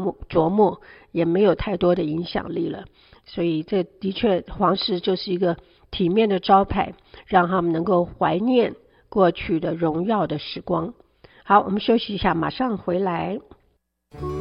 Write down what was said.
琢磨，也没有太多的影响力了。所以这的确皇室就是一个体面的招牌，让他们能够怀念过去的荣耀的时光。好，我们休息一下，马上回来。